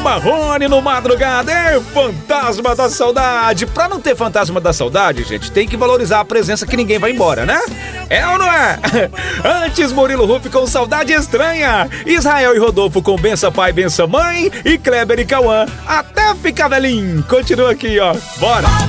Marrone no Madrugada, fantasma da saudade. Pra não ter fantasma da saudade, gente, tem que valorizar a presença que ninguém vai embora, né? É ou não é? Antes, Murilo Huff com Saudade Estranha, Israel e Rodolfo com Bença Pai, Bença Mãe e Kleber e Cauã, Até Ficar Velhinho. Continua aqui, ó. Bora!